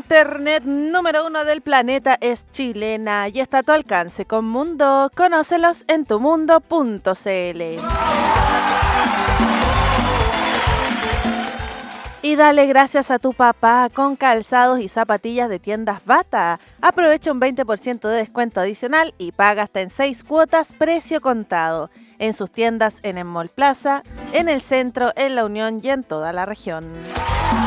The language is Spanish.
internet número 1 del planeta es chilena y está a tu alcance con Mundo. Conócelos en tumundo.cl. Y dale gracias a tu papá con calzados y zapatillas de tiendas Bata. Aprovecha un 20% de descuento adicional y paga hasta en 6 cuotas precio contado. En sus tiendas en el Mall Plaza, en el centro, en La Unión y en toda la región.